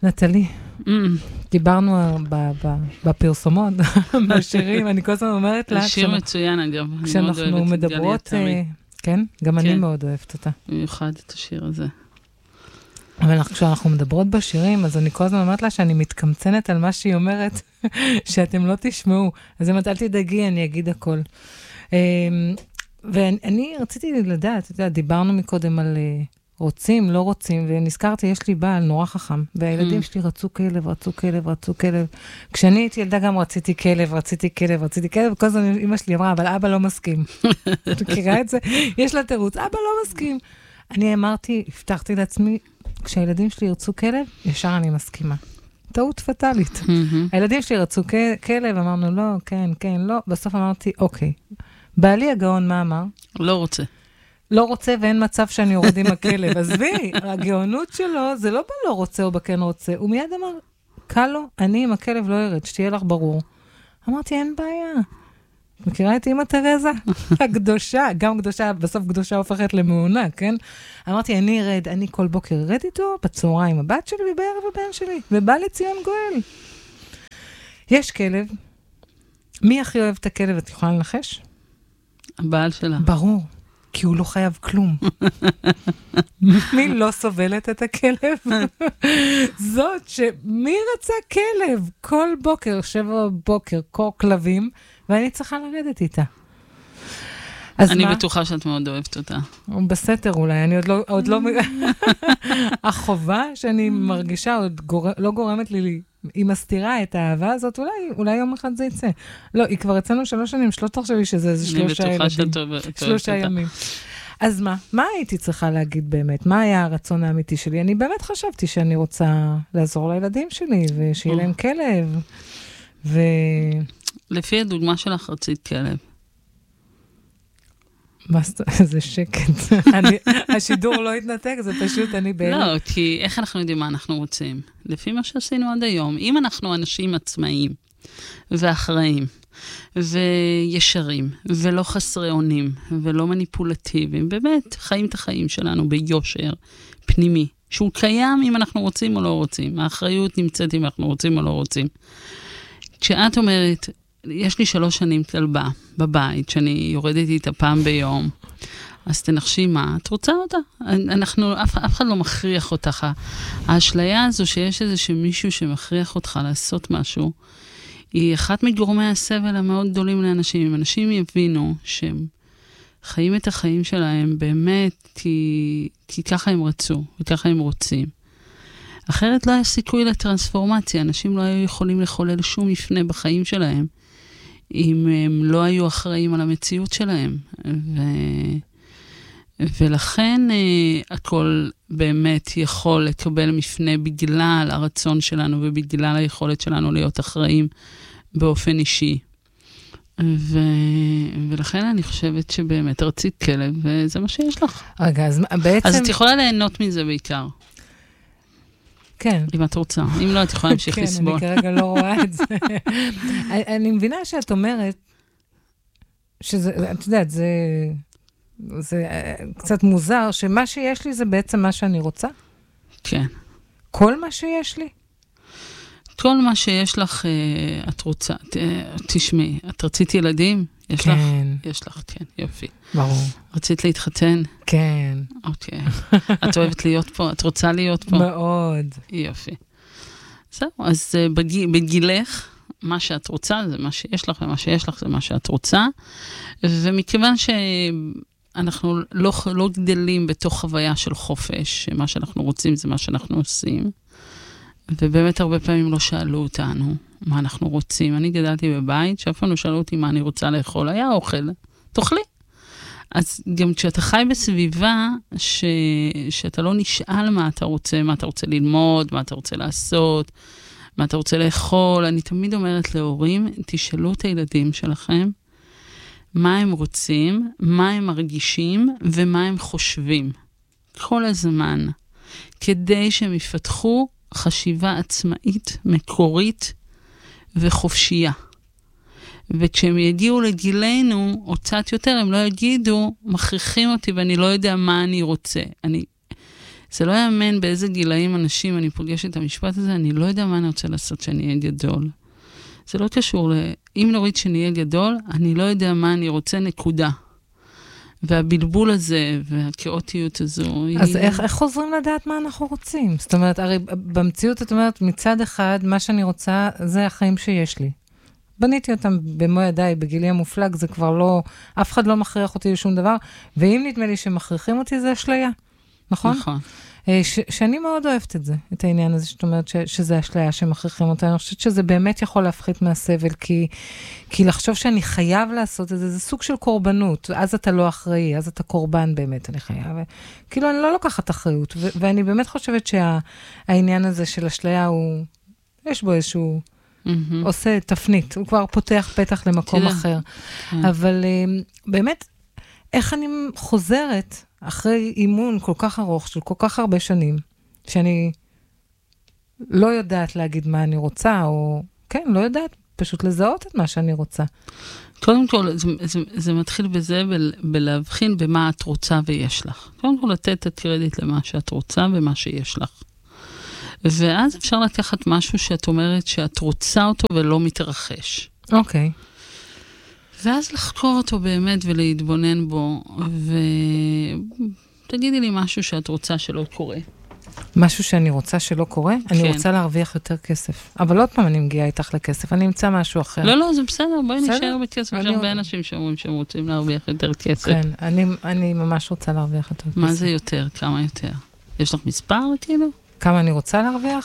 נטלי, דיברנו בפרסומות, בשירים, אני כל הזמן אומרת לה, שיר מצוין אגב, כשאנחנו מדברות, כן, גם אני מאוד אוהבת אותה. במיוחד את השיר הזה. אבל כשאנחנו מדברות בשירים, אז אני כל הזמן אומרת לה שאני מתקמצנת על מה שהיא אומרת, שאתם לא תשמעו. אז אם את אל תדאגי, אני אגיד הכל. ואני רציתי לדעת, דיברנו מקודם על רוצים, לא רוצים, ונזכרתי, יש לי בעל נורא חכם, והילדים שלי רצו כלב, רצו כלב, רצו כלב. כשאני הייתי ילדה גם רציתי כלב, וכל הזמן אמא שלי אמרה, אבל אבא לא מסכים. את מכירה את זה? יש לה תירוץ, אבא לא מסכים. אני אמרתי, הבטחתי לעצמי, כשהילדים שלי ירצו כלב, ישר אני מסכימה. טעות פטלית. הילדים שלי רצו כלב, אמרנו לא, כן, כן, לא. בסוף אמרתי, אוקיי. בעלי הגאון, מה אמר? לא רוצה. לא רוצה ואין מצב שאני יורד עם הכלב. אז בי, הגאונות שלו, זה לא בלא רוצה או בכן רוצה. הוא מיד אמר, קלו, אני עם הכלב לא ירד, שתהיה לך ברור. אמרתי, אין בעיה. מכירה את אמא תרזה? הקדושה, גם קדושה, בסוף קדושה הופכת למעונה, כן? אמרתי, אני ארד, אני כל בוקר ארד איתו, בצהריים הבת שלי ובערב הבן שלי, ובא לציון גואל. יש כלב. מי הכי אוהב את הכלב? את יכולה לנחש? הבעל שלה. ברור, כי הוא לא חייב כלום. מי לא סובלת את הכלב? זאת שמי רצה כלב? כל בוקר, 7 בוקר, קור כלבים, ואני צריכה לרדת איתה. אני בטוחה שאת מאוד אוהבת אותה. בסתר אולי, אני עוד לא... החובה שאני מרגישה עוד לא גורמת לי, היא מסתירה את האהבה הזאת, אולי יום אחד זה יצא. לא, היא כבר אצלנו 3 שנים, שלא תחשבי שזה 3 ילדים. 3 ימים. אז מה הייתי צריכה להגיד באמת? מה היה הרצון האמיתי שלי? אני באמת חשבתי שאני רוצה לעזור לילדים שלי, ושיהיה להם כלב. לפי הדוגמה שלך רצית כלב. זה שקט. השידור לא התנתק, זה פשוט אני בהלם. לא, כי איך אנחנו יודעים מה אנחנו רוצים? לפי מה שעשינו עד היום. אם אנחנו אנשים עצמאיים ואחראים וישרים ולא חסרי אונים ולא מניפולטיביים, באמת חיים את החיים שלנו ביושר פנימי, שהוא קיים אם אנחנו רוצים או לא רוצים. האחריות נמצאת אם אנחנו רוצים או לא רוצים. כשאת אומרת, יש לי 3 שנים כלבה בבית, שאני יורדת איתה פעם ביום, אז תנחשי מה, את רוצה אותה. אף אחד לא מכריח אותך. האשליה הזו שיש איזה מישהו שמכריח אותך לעשות משהו, היא אחת מגורמי הסבל המאוד גדולים לאנשים. אם אנשים יבינו שהם חיים את החיים שלהם באמת, כי ככה הם רצו, וככה הם רוצים. אחרת לא היה סיכוי לטרנספורמציה. אנשים לא היו יכולים לחולל שום מפנה בחיים שלהם, אם הם לא היו אחראים על המציאות שלהם. ולכן הכל באמת יכול לקבל מפנה בגלל הרצון שלנו, ובגלל היכולת שלנו להיות אחראים באופן אישי. ולכן אני חושבת שבאמת רצית כלב, וזה מה שיש לך. רגע, אז בעצם... אז את יכולה ליהנות מזה בעיקר. כן. אם את רוצה. אם לא, את יכולה להמשיך לסבול. כן, אני כרגע לא רואה את זה. אני מבינה שאת אומרת, שזה, את יודעת, זה קצת מוזר, שמה שיש לי זה בעצם מה שאני רוצה? כן. כל מה שיש לי? כל מה שיש לך, את רוצה, תשמעי, את רצית ילדים? יש לך? יש לך, כן, יופי. ברור. רצית להתחתן? כן. אוקיי. את אוהבת להיות פה? את רוצה להיות פה? מאוד. יופי. זהו, אז בגילך, מה שאת רוצה זה מה שיש לך, ומה שיש לך זה מה שאת רוצה. ומכיוון שאנחנו לא גדלים בתוך חוויה של חופש, שמה שאנחנו רוצים זה מה שאנחנו עושים, ובאמת הרבה פעמים לא שאלו אותנו מה אנחנו רוצים. אני גדלתי בבית, שאף פעם לא שאלו אותי מה אני רוצה לאכול. היה אוכל, תאכלי. אז גם כשאתה חי בסביבה, שאתה לא נשאל מה אתה רוצה, מה אתה רוצה ללמוד, מה אתה רוצה לעשות, מה אתה רוצה לאכול, אני תמיד אומרת להורים, תשאלו את הילדים שלכם, מה הם רוצים, מה הם מרגישים, ומה הם חושבים. כל הזמן. כדי שהם יפתחו חשיבה עצמאית, מקורית וחופשייה. וכשהם יגיעו לגילנו, או קצת יותר, הם לא יגידו, מכריחים אותי ואני לא יודע מה אני רוצה. זה לא יאמן באיזה גילאים אנשים אני פוגשת את המשפט הזה, אני לא יודע מה אני רוצה לעשות שאני אהיה גדול. זה לא קשור אם נוריד שאני אהיה גדול, אני לא יודע מה אני רוצה, נקודה. והבלבול הזה, והכאוטיות הזו... אז איך חוזרים לדעת מה אנחנו רוצים? זאת אומרת, הרי במציאות את אומרת, מצד אחד, מה שאני רוצה, זה החיים שיש לי. בניתי אותם במו ידיי, בגילי המופלג, זה כבר לא, אף אחד לא מכריח אותי לשום דבר, ואם נדמה לי שמכריחים אותי, זה אשליה. נכון? נכון. שאני מאוד אוהבת את זה, את העניין הזה, שאת אומרת שזה אשליה שמכריחים אותה. אני חושבת שזה באמת יכול להפחית מהסבל, כי לחשוב שאני חייב לעשות את זה, זה סוג של קורבנות. אז אתה לא אחראי, אז אתה קורבן באמת, אני חייב. כאילו, אני לא לוקחת אחריות, ואני באמת חושבת שהעניין הזה של אשליה הוא, יש בו איזשהו, עושה תפנית, הוא כבר פותח פתח למקום אחר. אבל באמת, איך אני חוזרת אחרי אימון כל כך ארוך, של כל כך הרבה שנים, שאני לא יודעת להגיד מה אני רוצה, או כן, לא יודעת פשוט לזהות את מה שאני רוצה. קודם כל, זה מתחיל בזה, בלהבחין במה את רוצה ויש לך. קודם כל, לתת את הקרדיט למה שאת רוצה ומה שיש לך. ואז אפשר לקחת משהו שאת אומרת שאת רוצה אותו ולא מתרחש. אוקיי. ואז לחקור אותו באמת ולהתבונן בו, ותגידי לי משהו שאת רוצה שלא קורה. משהו שאני רוצה שלא קורה? כן. אני רוצה להרוויח יותר כסף. אבל עוד פעם אני מגיעה איתך לכסף, אני אמצא משהו אחר. לא, זה בסדר, בואי נשאר בכסף. יש הרבה אנשים שאומרים שהם רוצים להרוויח יותר כסף. כן, אני ממש רוצה להרוויח יותר כסף. מה זה יותר? כמה יותר? יש לך מספר כאילו? כמה אני רוצה להרוויח?